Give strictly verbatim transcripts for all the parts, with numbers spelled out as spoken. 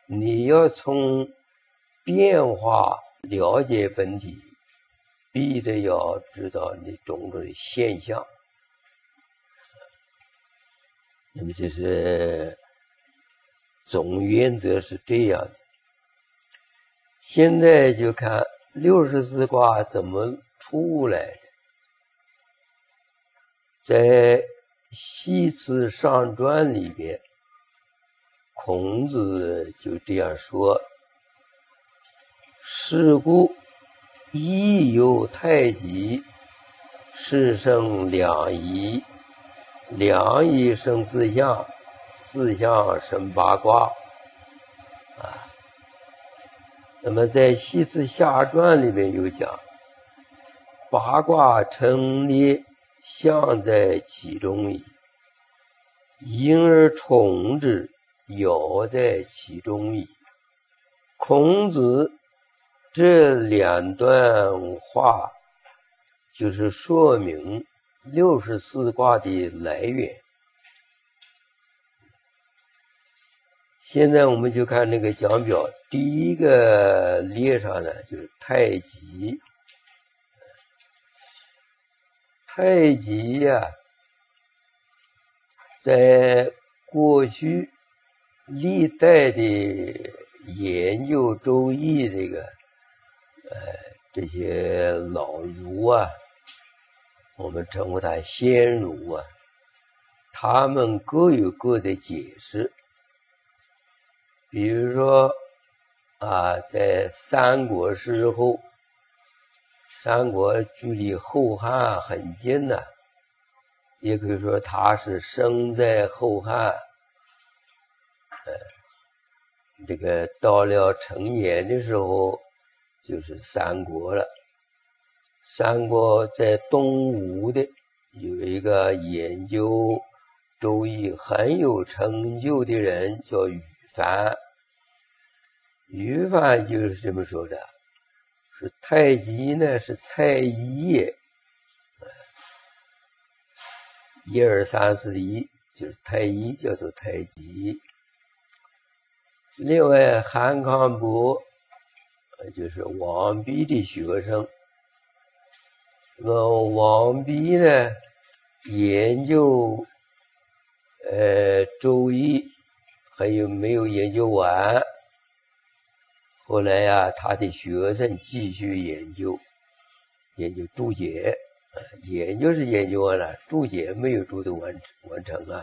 你要从变化了解本体，必得要知道你种种的现象。那么这是总原则是这样的。现在就看六十四卦怎么出来的。在西辞上传里边，孔子就这样说：是故一有太极，是生两仪，两仪生四象，四象生八卦。啊，那么在西辞下传里面有讲，八卦成立，象在其中矣，因而从之，爻在其中矣。孔子这两段话就是说明六十四卦的来源。现在我们就看那个讲表，第一个列上呢就是太极。太极呀、啊，在过去历代的研究周易这个呃这些老儒啊，我们称呼他先儒啊，他们各有各的解释。比如说啊，在三国时候，三国距离后汉很近呢、啊，也可以说他是生在后汉，呃，这个到了成年的时候就是三国了。三国在东吴的有一个研究周易很有成就的人叫于范。于范就是这么说的，是太极呢是太一也，一二三四的一就是太一，叫做太极。另外韩康伯就是王弼的学生，那么王弼呢研究呃周易还有没有研究完，后来呀、啊，他的学生继续研究，研究注解，呃，研究是研究完了，注解没有注的完完成啊。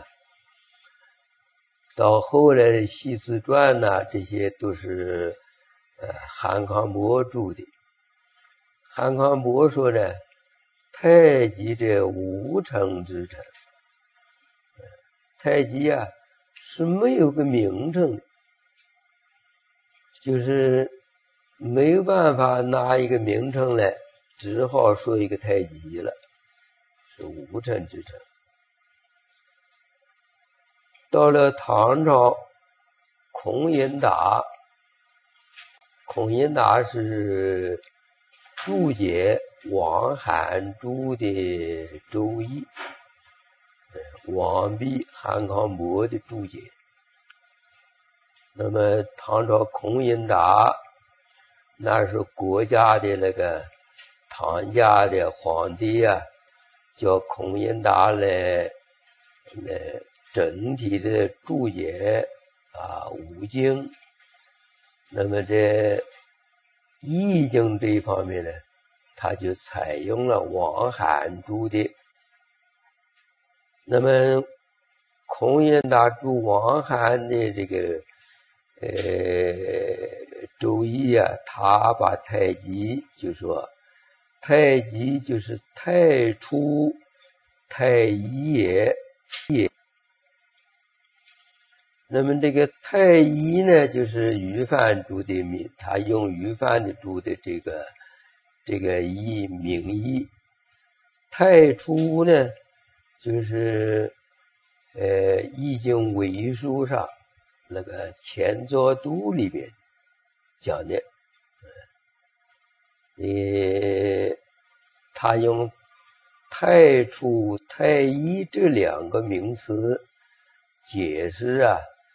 到后来的西辞传呐，这些都是呃韩康伯注的。韩康伯说呢，太极者无称之称，太极啊是没有个名称的。就是没有办法拿一个名称来，只好说一个太极了，是无称之称。到了唐朝，孔颖达，孔颖达是注解王罕注的周易，王弼、韩康伯的注解。那么唐朝孔颖达那是国家的那个唐家的皇帝啊，叫孔颖达来来整体的注解啊五经。那么在易经这一方面呢，他就采用了王罕注的。那么孔颖达注王罕的这个呃，周易啊，他把太极就说，太极就是太初太一也也。那么这个太一呢，就是于范注的名，他用于范的注的这个这个义名义。太初呢，就是呃易经纬书上那个前作度里边讲的，呃，他用太初、太一这两个名词解释啊